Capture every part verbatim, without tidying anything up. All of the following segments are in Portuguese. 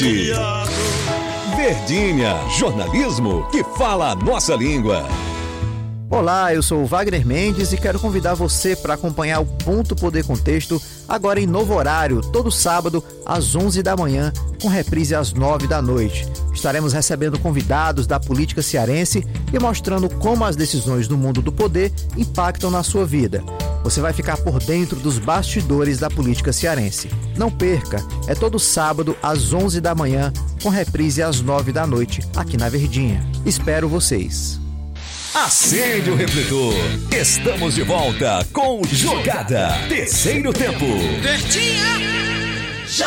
Verdinha, jornalismo que fala a nossa língua. Olá, eu sou o Wagner Mendes e quero convidar você para acompanhar o Ponto Poder Contexto agora em novo horário, todo sábado às onze da manhã, com reprise às nove da noite. Estaremos recebendo convidados da política cearense e mostrando como as decisões no mundo do poder impactam na sua vida. Você vai ficar por dentro dos bastidores da política cearense. Não perca, é todo sábado às onze da manhã, com reprise às nove da noite, aqui na Verdinha. Espero vocês. Acende o refletor. Estamos de volta com Jogada Terceiro Tempo. Verdinha. J.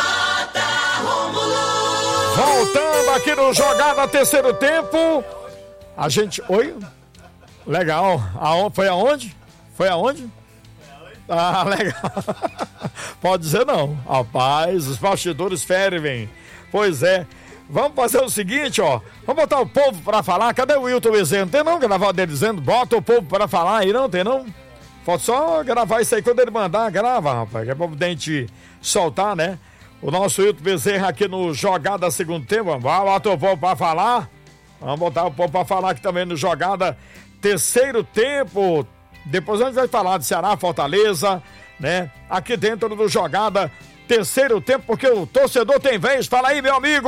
Rômulo. Voltando aqui no Jogada Terceiro Tempo. A gente... Oi? Legal. Aonde? Foi aonde? Foi aonde? Ah, legal. Pode dizer não. Rapaz, os bastidores fervem. Pois é. Vamos fazer o seguinte, ó. Vamos botar o povo pra falar. Cadê o Wilton Bezerra? Não tem não gravar dele dizendo, bota o povo pra falar aí, não tem não? Falta só gravar isso aí quando ele mandar, grava, rapaz. Que é pra poder a gente soltar, né? O nosso Wilton Bezerra aqui no Jogada Segundo Tempo. Vamos botar o povo pra falar. Vamos botar o povo pra falar aqui também no Jogada Terceiro Tempo. Depois a gente vai falar de Ceará, Fortaleza, né? Aqui dentro do Jogada Terceiro Tempo, porque o torcedor tem vez. Fala aí, meu amigo!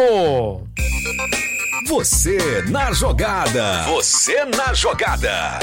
Você na jogada. Você na jogada.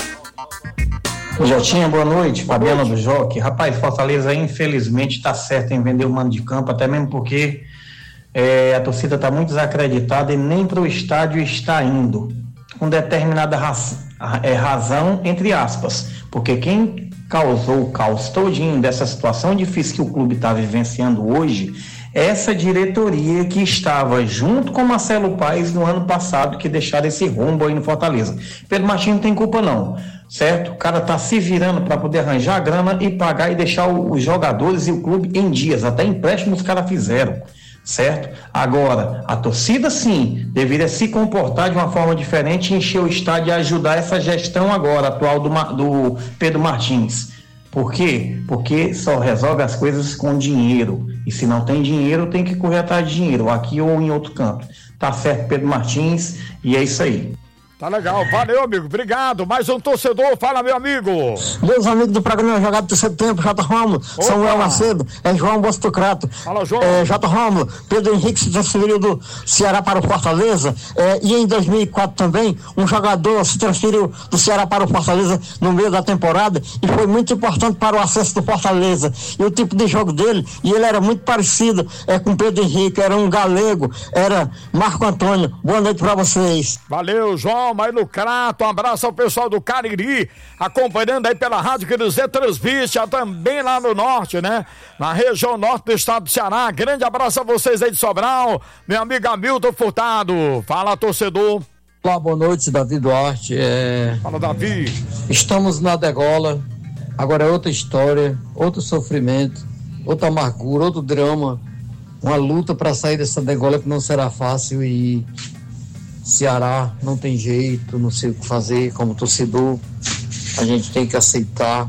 Jotinha, boa noite. Fabiana do Joque. Rapaz, Fortaleza infelizmente tá certo em vender o mando de campo, até mesmo porque é, a torcida tá muito desacreditada e nem pro estádio está indo. Com determinada raz, é, razão, entre aspas. Porque quem causou o caos todinho dessa situação difícil que o clube está vivenciando hoje, essa diretoria que estava junto com Marcelo Paes no ano passado, que deixaram esse rombo aí no Fortaleza. Pedro Martins não tem culpa não, certo? O cara tá se virando para poder arranjar a grana e pagar e deixar os jogadores e o clube em dias, até empréstimos os caras fizeram, certo? Agora, a torcida sim, deveria se comportar de uma forma diferente, encher o estádio e ajudar essa gestão agora, atual do, do Pedro Martins. Por quê? Porque só resolve as coisas com dinheiro. E se não tem dinheiro, tem que correr atrás de dinheiro, aqui ou em outro canto. Tá certo, Pedro Martins, e é isso aí. Tá legal, valeu, amigo, obrigado. Mais um torcedor, fala, meu amigo. Meus amigos do programa Jogada Terceiro Tempo, J. Rômulo, Samuel Macedo, é João Bostocrato. Fala, João. É, J. Rômulo, Pedro Henrique se transferiu do Ceará para o Fortaleza, é, e em dois mil e quatro também, um jogador se transferiu do Ceará para o Fortaleza no meio da temporada, e foi muito importante para o acesso do Fortaleza. E o tipo de jogo dele, e ele era muito parecido é, com Pedro Henrique, era um galego, era Marco Antônio. Boa noite para vocês. Valeu, João. Aí no Crato, um abraço ao pessoal do Cariri, acompanhando aí pela rádio que nos transmite, também lá no norte, né? Na região norte do estado do Ceará. Grande abraço a vocês aí de Sobral, meu amigo Hamilton Furtado. Fala, torcedor. Olá, boa noite, Davi Duarte. É... Fala, Davi. Estamos na degola, agora é outra história, outro sofrimento, outra amargura, outro drama, uma luta para sair dessa degola que não será fácil. E Ceará não tem jeito, não sei o que fazer. Como torcedor, a gente tem que aceitar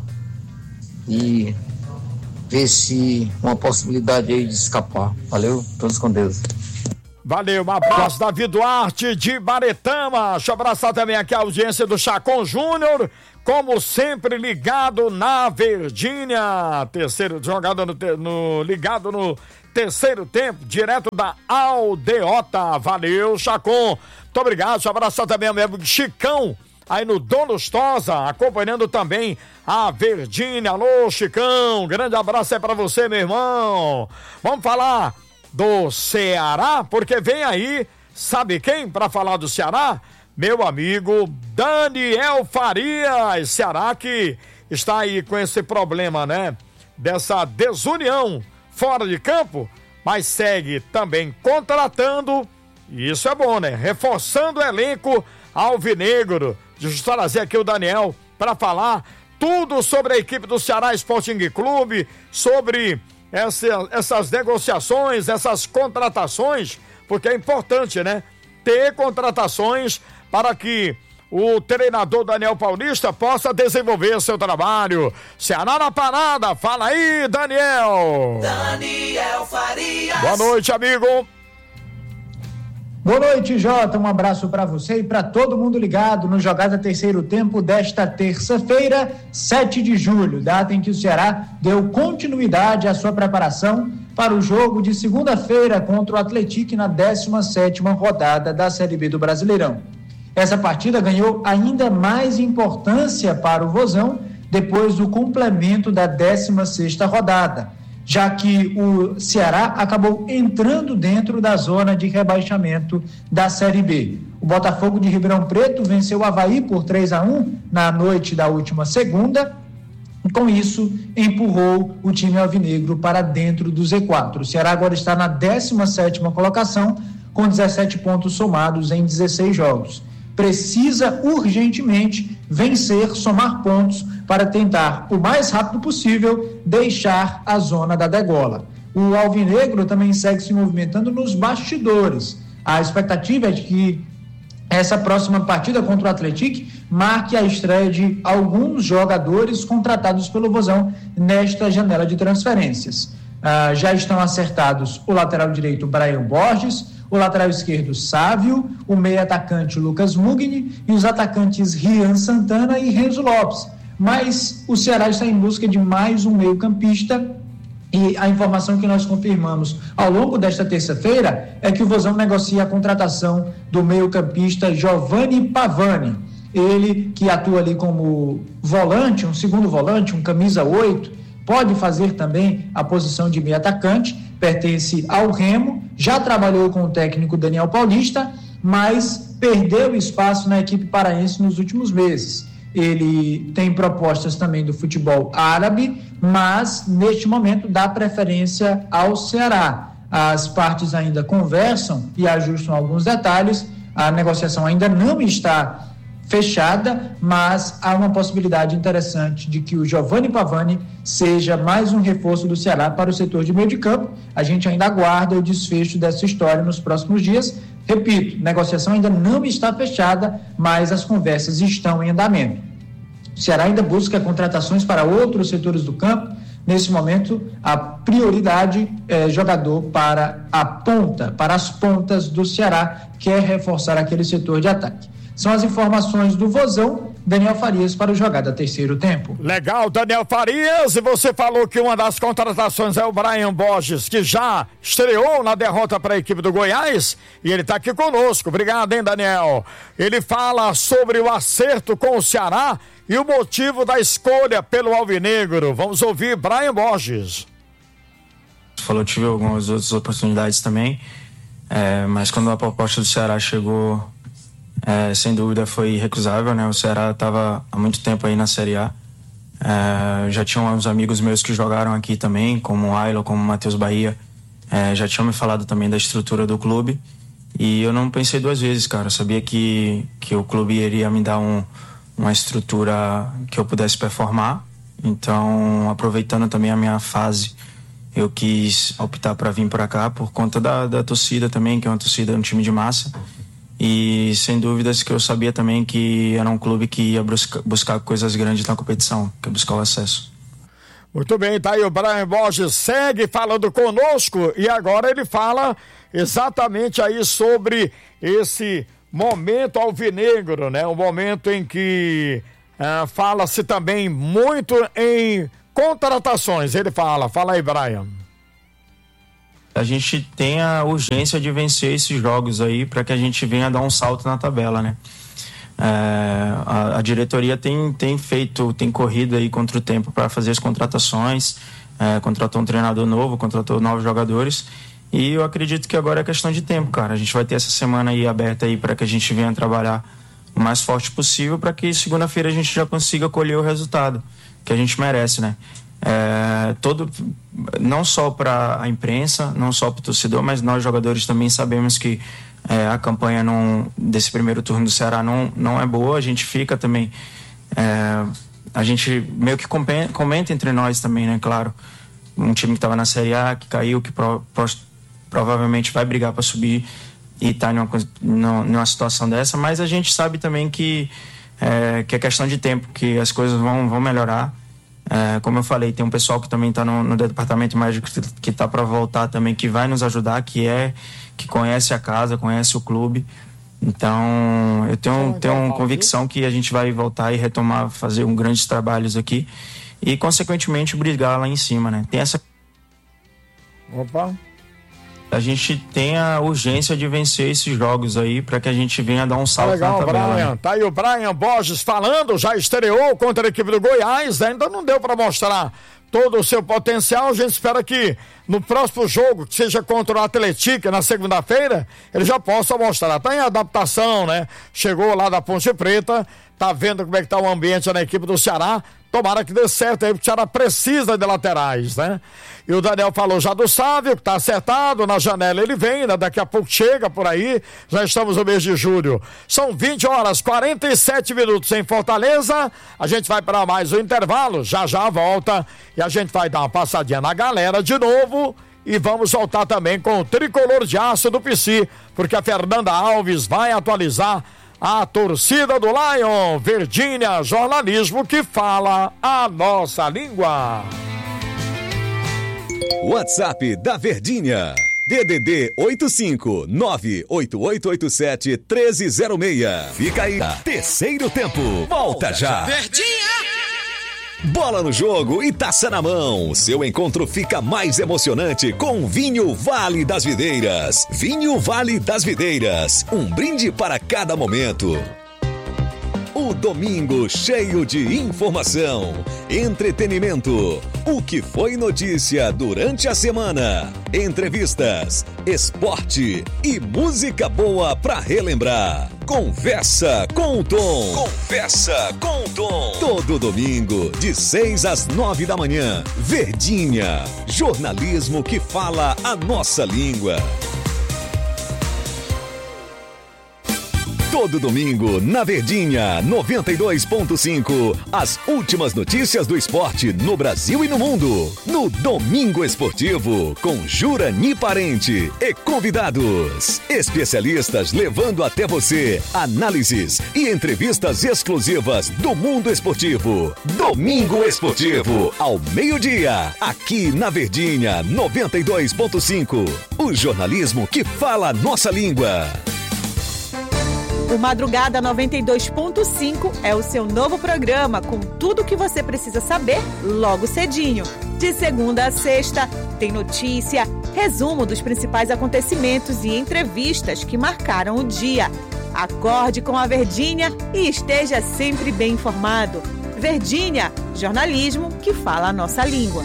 e ver se uma possibilidade aí de escapar. Valeu? Todos com Deus. Valeu, um abraço, Davi Duarte de Baretama. Deixa eu abraçar também aqui a audiência do Chacon Júnior, como sempre ligado na Verdinha. Terceiro jogado no, no ligado no Terceiro Tempo, direto da Aldeota. Valeu, Chacon. Muito obrigado. Deixa eu abraçar também o meu amigo Chicão, aí no Dom Lustosa, acompanhando também a Verdinha. Alô, Chicão, grande abraço aí pra você, meu irmão. Vamos falar do Ceará, porque vem aí, sabe quem pra falar do Ceará? Meu amigo Daniel Farias. Ceará que está aí com esse problema, né? Dessa desunião fora de campo, mas segue também contratando, e isso é bom, né? Reforçando o elenco alvinegro. Deixa eu trazer aqui o Daniel para falar tudo sobre a equipe do Ceará Sporting Clube, sobre essa, essas negociações, essas contratações, porque é importante, né? Ter contratações para que o treinador Daniel Paulista possa desenvolver seu trabalho. Ceará na parada, fala aí, Daniel. Daniel Farias. Boa noite, amigo. Boa noite, Jota. Um abraço para você e para todo mundo ligado no Jogada Terceiro Tempo desta terça-feira, sete de julho, data em que o Ceará deu continuidade à sua preparação para o jogo de segunda-feira contra o Atlético na décima sétima rodada da Série B do Brasileirão. Essa partida ganhou ainda mais importância para o Vozão depois do complemento da décima sexta rodada, já que o Ceará acabou entrando dentro da zona de rebaixamento da Série B. O Botafogo de Ribeirão Preto venceu o Avaí por três a um na noite da última segunda, e com isso empurrou o time alvinegro para dentro do Z quatro. O Ceará agora está na décima sétima colocação, com dezessete pontos somados em dezesseis jogos. Precisa urgentemente vencer, somar pontos para tentar, o mais rápido possível, deixar a zona da degola. O alvinegro também segue se movimentando nos bastidores. A expectativa é de que essa próxima partida contra o Atlético marque a estreia de alguns jogadores contratados pelo Vozão nesta janela de transferências. Ah, já estão acertados o lateral direito Brian Borges, o lateral esquerdo Sávio, o meio atacante Lucas Mugni e os atacantes Rian Santana e Renzo Lopes. Mas o Ceará está em busca de mais um meio campista e a informação que nós confirmamos ao longo desta terça-feira é que o Vozão negocia a contratação do meio campista Giovanni Pavani. Ele que atua ali como volante, um segundo volante, um camisa oito, pode fazer também a posição de meio atacante, pertence ao Remo, já trabalhou com o técnico Daniel Paulista, mas perdeu espaço na equipe paraense nos últimos meses. Ele tem propostas também do futebol árabe, mas neste momento dá preferência ao Ceará. As partes ainda conversam e ajustam alguns detalhes, a negociação ainda não está fechada, mas há uma possibilidade interessante de que o Giovanni Pavani seja mais um reforço do Ceará para o setor de meio de campo. A gente ainda aguarda o desfecho dessa história nos próximos dias. Repito, negociação ainda não está fechada, mas as conversas estão em andamento. O Ceará ainda busca contratações para outros setores do campo. Nesse momento, a prioridade é jogador para a ponta, para as pontas do Ceará, quer reforçar aquele setor de ataque. São as informações do Vozão. Daniel Farias para o Jogada Terceiro Tempo. Legal, Daniel Farias, e você falou que uma das contratações é o Brian Borges, que já estreou na derrota para a equipe do Goiás, e ele está aqui conosco. Obrigado, hein, Daniel? Ele fala sobre o acerto com o Ceará e o motivo da escolha pelo alvinegro. Vamos ouvir Brian Borges. Falou, tive algumas outras oportunidades também, é, mas quando a proposta do Ceará chegou, É, sem dúvida foi irrecusável, né? O Ceará estava há muito tempo aí na Série A. É, já tinham uns amigos meus que jogaram aqui também, como o Ailo, como o Matheus Bahia. É, já tinham me falado também da estrutura do clube. E eu não pensei duas vezes, cara. Eu sabia que, que o clube iria me dar um, uma estrutura que eu pudesse performar. Então, aproveitando também a minha fase, eu quis optar para vir para cá por conta da, da torcida também, que é uma torcida, um time de massa. E sem dúvidas que eu sabia também que era um clube que ia busca, buscar coisas grandes na competição, que é buscar o acesso. Muito bem, tá aí o Brian Borges, segue falando conosco e agora ele fala exatamente aí sobre esse momento alvinegro, né? Um momento em que uh, fala-se também muito em contratações. Ele fala, fala aí, Brian. A gente tem a urgência de vencer esses jogos aí para que a gente venha dar um salto na tabela, né? É, a, a diretoria tem, tem feito, tem corrido aí contra o tempo para fazer as contratações, é, contratou um treinador novo, contratou novos jogadores e eu acredito que agora é questão de tempo, cara. A gente vai ter essa semana aí aberta aí para que a gente venha trabalhar o mais forte possível para que segunda-feira a gente já consiga colher o resultado que a gente merece, né? É, todo, não só para a imprensa, não só para o torcedor, mas nós jogadores também sabemos que é, a campanha não, desse primeiro turno do Ceará não, não é boa. A gente fica também, é, a gente meio que comenta, comenta entre nós também, né? Claro, um time que estava na Série A, que caiu, que pro, pro, provavelmente vai brigar para subir e está numa, numa situação dessa, mas a gente sabe também que é, que é questão de tempo, que as coisas vão, vão melhorar. É, como eu falei, tem um pessoal que também está no, no departamento médico que está para voltar também, que vai nos ajudar, que é que conhece a casa, conhece o clube. Então, eu tenho, tenho uma convicção que a gente vai voltar e retomar, fazer um grandes trabalhos aqui e, consequentemente, brigar lá em cima, né? Tem essa... Opa! A gente tem a urgência de vencer esses jogos aí para que a gente venha dar um salto legal, na tabela. Brian. Tá aí o Brian Borges falando, já estreou contra a equipe do Goiás, ainda não deu para mostrar todo o seu potencial. A gente espera que no próximo jogo, que seja contra o Atlético na segunda-feira, ele já possa mostrar. Tá em adaptação, né? Chegou lá da Ponte Preta, tá vendo como é que tá o ambiente na equipe do Ceará. Tomara que dê certo aí, porque o Ceará precisa de laterais, né? E o Daniel falou já do Sávio, que tá acertado, na janela ele vem, né? Daqui a pouco chega por aí, já estamos no mês de julho. São vinte horas, quarenta e sete minutos em Fortaleza, a gente vai para mais um intervalo, já já volta, e a gente vai dar uma passadinha na galera de novo, e vamos voltar também com o tricolor de aço do P C, porque a Fernanda Alves vai atualizar a torcida do Lion. Verdinha, jornalismo que fala a nossa língua. WhatsApp da Verdinha, D D D oito cinco nove oito oito oito sete um três zero seis. Fica aí, terceiro tempo, volta já. Verdinha! Bola no jogo e taça na mão. Seu encontro fica mais emocionante com Vinho Vale das Videiras. Vinho Vale das Videiras. Um brinde para cada momento. O domingo cheio de informação, entretenimento, o que foi notícia durante a semana, entrevistas, esporte e música boa pra relembrar. Conversa com o Tom. Conversa com o Tom. Todo domingo, de seis às nove da manhã. Verdinha, jornalismo que fala a nossa língua. Todo domingo, na Verdinha, noventa e dois ponto cinco, as últimas notícias do esporte no Brasil e no mundo. No Domingo Esportivo, com Jurani Parente e convidados. Especialistas levando até você análises e entrevistas exclusivas do mundo esportivo. Domingo Esportivo, ao meio-dia, aqui na Verdinha, noventa e dois ponto cinco. O jornalismo que fala a nossa língua. O Madrugada noventa e dois ponto cinco é o seu novo programa com tudo o que você precisa saber logo cedinho. De segunda a sexta, tem notícia, resumo dos principais acontecimentos e entrevistas que marcaram o dia. Acorde com a Verdinha e esteja sempre bem informado. Verdinha, jornalismo que fala a nossa língua.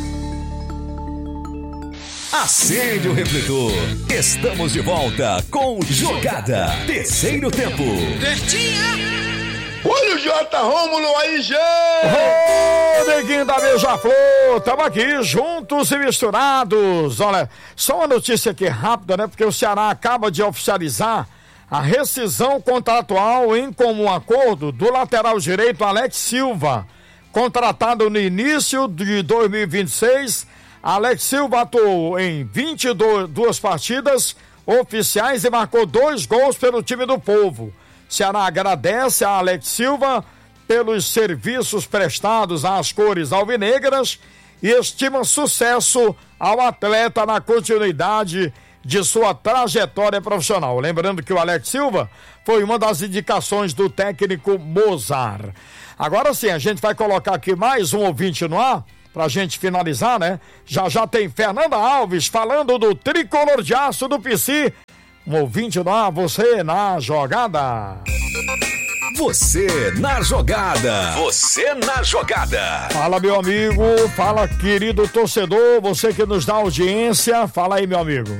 Acende o refletor. Estamos de volta com Jogada. Terceiro tempo. Verdinha! Olha o J. Rômulo aí, gente! Ô, neguinho da Beija-Flor, tamo aqui juntos e misturados. Olha, só uma notícia aqui rápida, né? Porque o Ceará acaba de oficializar a rescisão contratual em comum acordo do lateral direito Alex Silva, contratado no início de dois mil e vinte e seis. Alex Silva atuou em vinte e duas partidas oficiais e marcou dois gols pelo time do Povo. Ceará agradece a Alex Silva pelos serviços prestados às cores alvinegras e estima sucesso ao atleta na continuidade de sua trajetória profissional. Lembrando que o Alex Silva foi uma das indicações do técnico Mozart. Agora sim, a gente vai colocar aqui mais um ouvinte no ar, pra gente finalizar, né? Já já tem Fernanda Alves falando do tricolor de aço do P C. Um ouvinte no ar, você na jogada. Você na jogada. Você na jogada. Fala, meu amigo. Fala, querido torcedor. Você que nos dá audiência. Fala aí, meu amigo.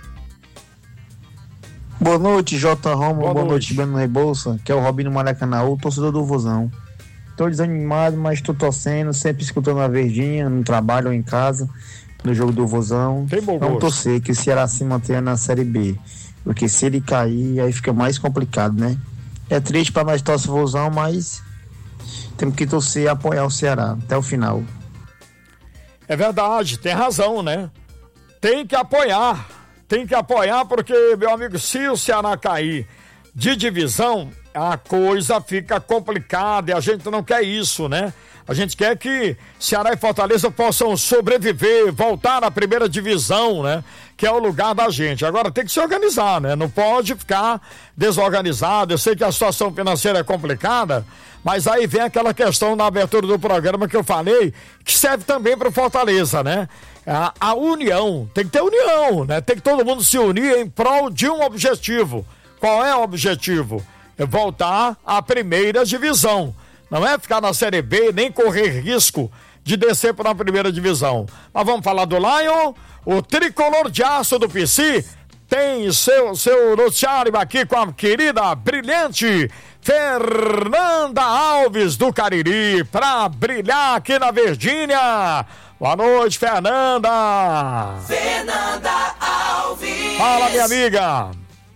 Boa noite, J. Romulo. Boa, Boa noite, noite Breno Rebouça, que é o Robinho Maracanãú, torcedor do Vozão. Tô desanimado, mas tô torcendo, sempre escutando a Verdinha, no trabalho ou em casa, no jogo do Vozão. Vamos torcer que o Ceará se mantenha na Série B, porque se ele cair, aí fica mais complicado, né? É triste para nós torcer o Vozão, mas temos que torcer e apoiar o Ceará até o final. É verdade, tem razão, né? Tem que apoiar, tem que apoiar, porque, meu amigo, se o Ceará cair de divisão, a coisa fica complicada e a gente não quer isso, né? A gente quer que Ceará e Fortaleza possam sobreviver, voltar à primeira divisão, né? Que é o lugar da gente. Agora tem que se organizar, né? Não pode ficar desorganizado. Eu sei que a situação financeira é complicada, mas aí vem aquela questão na abertura do programa que eu falei, que serve também para o Fortaleza, né? A, a união, tem que ter união, né? Tem que todo mundo se unir em prol de um objetivo. Qual é o objetivo? É voltar à primeira divisão. Não é ficar na Série B, nem correr risco de descer para a primeira divisão. Mas vamos falar do Lion. O tricolor de aço do P C tem seu, seu noticiário aqui com a querida, brilhante Fernanda Alves do Cariri, para brilhar aqui na Verdinha. Boa noite, Fernanda. Fernanda Alves. Fala, minha amiga.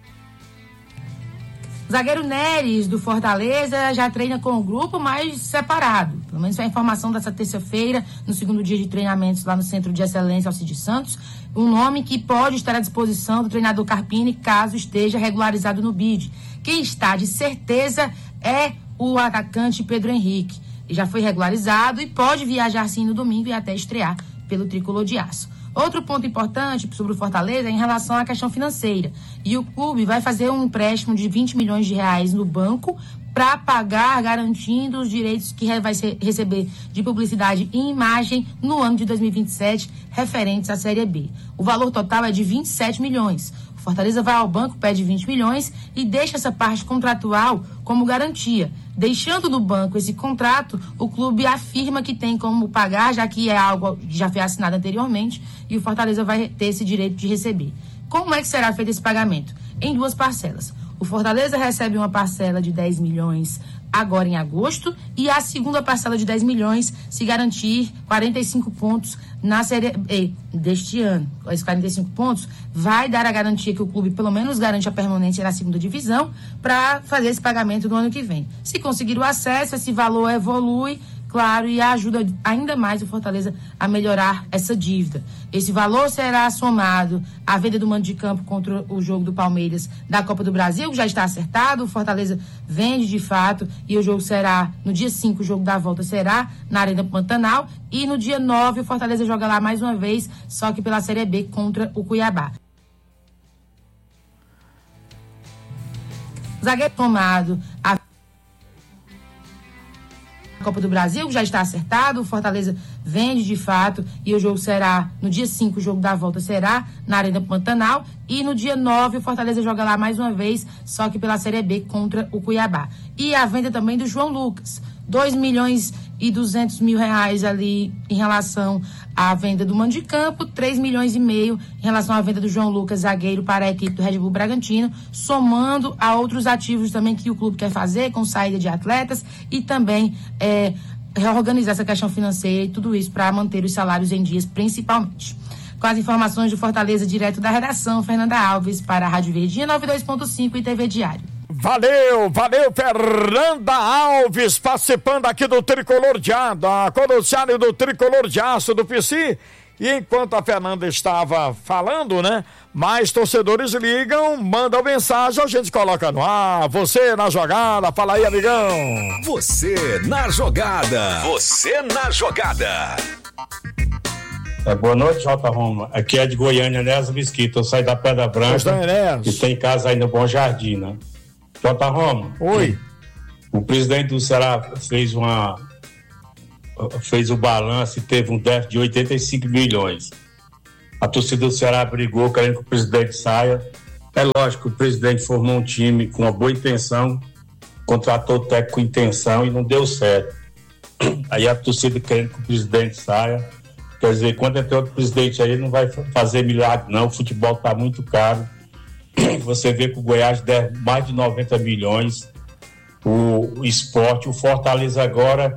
O zagueiro Neres, do Fortaleza, já treina com o grupo, mas separado. Pelo menos foi a informação dessa terça-feira, no segundo dia de treinamentos lá no Centro de Excelência Alcides Santos. Um nome que pode estar à disposição do treinador Carpini, caso esteja regularizado no B I D. Quem está de certeza é o atacante Pedro Henrique. Ele já foi regularizado e pode viajar sim no domingo e até estrear pelo tricolor de aço. Outro ponto importante sobre o Fortaleza é em relação à questão financeira. E o clube vai fazer um empréstimo de vinte milhões de reais no banco para pagar, garantindo os direitos que vai ser, receber de publicidade e imagem no ano de dois mil e vinte e sete, referentes à Série B. O valor total é de vinte e sete milhões. O Fortaleza vai ao banco, pede vinte milhões e deixa essa parte contratual como garantia. Deixando no banco esse contrato, o clube afirma que tem como pagar, já que é algo que já foi assinado anteriormente, e o Fortaleza vai ter esse direito de receber. Como é que será feito esse pagamento? Em duas parcelas. O Fortaleza recebe uma parcela de dez milhões agora em agosto e a segunda parcela de dez milhões se garantir quarenta e cinco pontos na Série E deste ano. Esses quarenta e cinco pontos vai dar a garantia que o clube pelo menos garante a permanência na segunda divisão para fazer esse pagamento no ano que vem. Se conseguir o acesso, esse valor evolui, claro, e ajuda ainda mais o Fortaleza a melhorar essa dívida. Esse valor será somado à venda do mando de campo contra o jogo do Palmeiras da Copa do Brasil, que já está acertado. O Fortaleza vende de fato e o jogo será no dia cinco, o jogo da volta será na Arena Pantanal, e no dia nove o Fortaleza joga lá mais uma vez, só que pela Série B contra o Cuiabá. Zagueiro tomado a Copa do Brasil, que já está acertado. O Fortaleza vende de fato e o jogo será no dia cinco, o jogo da volta será na Arena Pantanal, e no dia nove o Fortaleza joga lá mais uma vez, só que pela Série B contra o Cuiabá. E a venda também do João Lucas, dois milhões e duzentos mil reais ali em relação à venda do mando de campo, três milhões e meio em relação à venda do João Lucas, zagueiro, para a equipe do Red Bull Bragantino, somando a outros ativos também que o clube quer fazer, com saída de atletas e também é, reorganizar essa questão financeira e tudo isso para manter os salários em dias, principalmente. Com as informações de Fortaleza, direto da redação, Fernanda Alves, para a Rádio Verdinha noventa e dois ponto cinco e T V Diário. Valeu, valeu, Fernanda Alves, participando aqui do Tricolor de Aço, da noticiário do Tricolor de Aço do P C. E enquanto a Fernanda estava falando, né, mais torcedores ligam, mandam mensagem, a gente coloca no ar. Você na jogada, fala aí, amigão. Você na jogada. Você na jogada. É, boa noite, Jota Roma. Aqui é de Goiânia, Nesa Mesquita. Eu saio da Pedra Branca e tem casa aí no Bom Jardim, né? Jota Roma. Oi. O presidente do Ceará fez uma fez o balanço e teve um déficit de oitenta e cinco milhões. A torcida do Ceará brigou querendo que o presidente saia. É lógico que o presidente formou um time com uma boa intenção, contratou o técnico com intenção e não deu certo. Aí a torcida querendo que o presidente saia. Quer dizer, quando tem outro presidente aí, não vai fazer milagre, não. O futebol está muito caro. Você vê que o Goiás deve mais de noventa milhões. O, o esporte, o Fortaleza agora,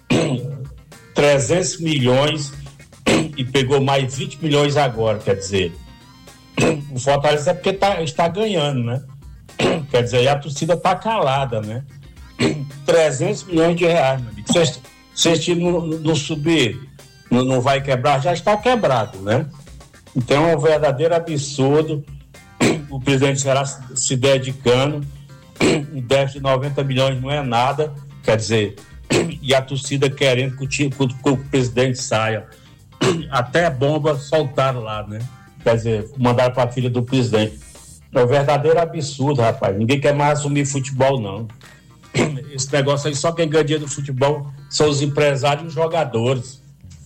trezentos milhões e pegou mais vinte milhões agora, quer dizer. O Fortaleza é porque tá, está ganhando, né? Quer dizer, a torcida está calada, né? trezentos milhões de reais, meu amigo. Se esse time não, não subir, não, não vai quebrar, já está quebrado, né? Então é um verdadeiro absurdo o presidente será se dedicando um déficit de noventa milhões não é nada, quer dizer, e a torcida querendo que o, time, que o presidente saia. Até bomba soltaram lá, né? Quer dizer, mandaram para a filha do presidente. É um verdadeiro absurdo, rapaz. Ninguém quer mais assumir futebol, não. Esse negócio aí, só quem ganha dinheiro do futebol são os empresários e os jogadores.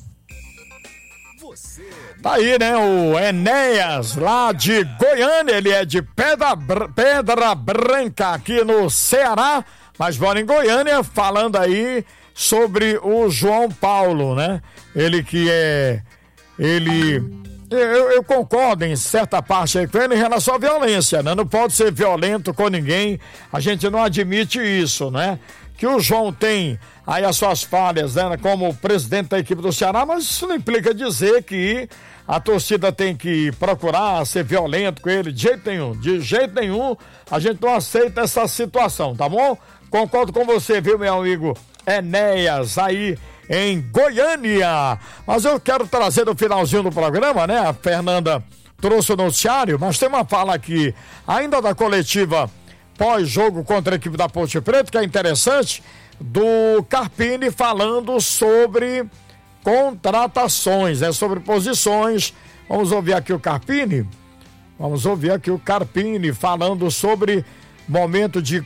Tá aí, né, o Enéas, lá de Goiânia, ele é de Pedra, Pedra Branca, aqui no Ceará, mas mora em Goiânia, falando aí sobre o João Paulo, né? Ele que é, ele, eu, eu concordo em certa parte aí com ele em relação à violência, né? Não pode ser violento com ninguém, a gente não admite isso, né? Que o João tem aí as suas falhas, né, como presidente da equipe do Ceará, mas isso não implica dizer que a torcida tem que procurar ser violento com ele, de jeito nenhum, de jeito nenhum, a gente não aceita essa situação, tá bom? Concordo com você, viu, meu amigo Enéas, aí em Goiânia. Mas eu quero trazer no finalzinho do programa, né, a Fernanda trouxe o noticiário, mas tem uma fala aqui, ainda da coletiva pós-jogo contra a equipe da Ponte Preta, que é interessante, do Carpini falando sobre contratações, né, sobre posições. Vamos ouvir aqui o Carpini, vamos ouvir aqui o Carpini falando sobre momento de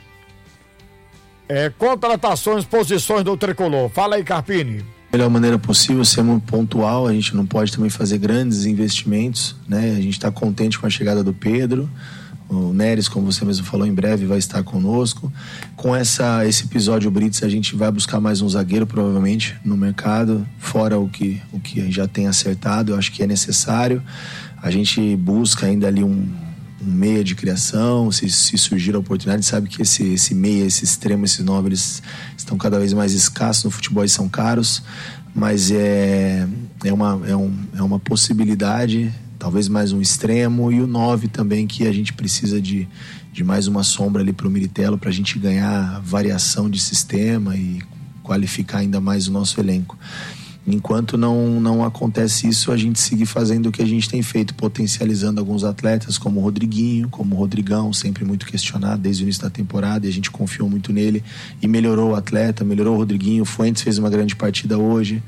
é, contratações, posições do Tricolor. Fala aí, Carpini. Da melhor maneira possível, ser muito pontual, a gente não pode também fazer grandes investimentos, né? A gente está contente com a chegada do Pedro. O Neres, como você mesmo falou, em breve vai estar conosco. Com essa, esse episódio Brits, a gente vai buscar mais um zagueiro, provavelmente, no mercado, fora o que, o que já tem acertado. Eu acho que é necessário. A gente busca ainda ali um, um meia de criação, se, se surgir a oportunidade. Sabe que esse, esse meia, esse extremo, esses nove, eles estão cada vez mais escassos no futebol e são caros. Mas é, é, uma, é, um, é uma possibilidade. Talvez mais um extremo, e o nove também, que a gente precisa de, de mais uma sombra ali para o Militello, para a gente ganhar variação de sistema e qualificar ainda mais o nosso elenco. Enquanto não, não acontece isso, a gente segue fazendo o que a gente tem feito, potencializando alguns atletas, como o Rodriguinho, como o Rodrigão, sempre muito questionado desde o início da temporada, e a gente confiou muito nele e melhorou o atleta, melhorou o Rodriguinho. O Fuentes fez uma grande partida hoje,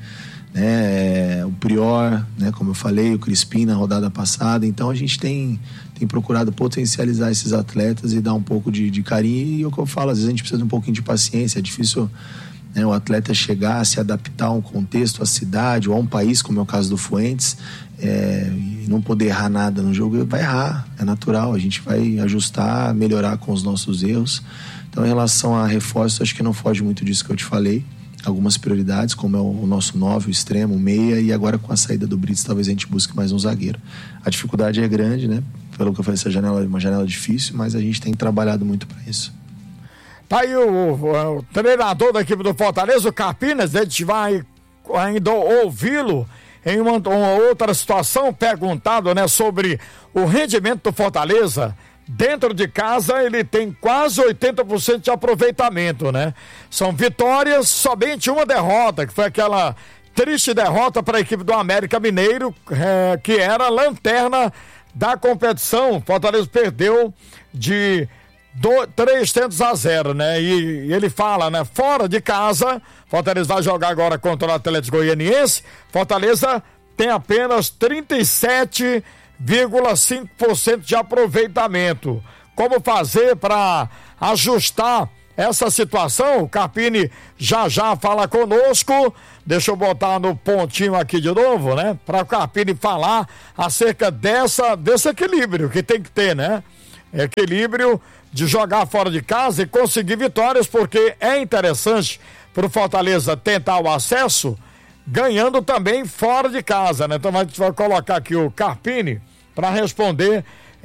né, o Prior, né, como eu falei, o Crispim na rodada passada. Então a gente tem, tem procurado potencializar esses atletas e dar um pouco de, de carinho, e o que eu falo, às vezes a gente precisa de um pouquinho de paciência. É difícil, né, o atleta chegar, se adaptar a um contexto, a cidade ou a um país, como é o caso do Fuentes, é, e não poder errar nada no jogo. Vai errar, é natural, a gente vai ajustar, melhorar com os nossos erros. Então, em relação a reforço, acho que não foge muito disso que eu te falei. Algumas prioridades, como é o nosso nove, o extremo, o meia, e agora com a saída do Brits talvez a gente busque mais um zagueiro. A dificuldade é grande, né? Pelo que eu falei, essa janela é uma janela difícil, mas a gente tem trabalhado muito para isso. Tá aí o, o, o treinador da equipe do Fortaleza, o Carpinas, a gente vai ainda ouvi-lo em uma, uma outra situação, perguntado, né, sobre o rendimento do Fortaleza. Dentro de casa ele tem quase oitenta por cento de aproveitamento, né? São vitórias, somente uma derrota, que foi aquela triste derrota para a equipe do América Mineiro, é, que era a lanterna da competição. Fortaleza perdeu de do, três tentos a zero, né? E, e ele fala, né? Fora de casa, Fortaleza vai jogar agora contra o Atlético Goianiense. Fortaleza tem apenas trinta e sete vírgula cinco por cento de aproveitamento. Como fazer para ajustar essa situação? O Carpini já já fala conosco. Deixa eu botar no pontinho aqui de novo, né? Para o Carpini falar acerca dessa, desse equilíbrio que tem que ter, né? Equilíbrio de jogar fora de casa e conseguir vitórias, porque é interessante para o Fortaleza tentar o acesso ganhando também fora de casa, né? Então a gente vai colocar aqui o Carpini para responder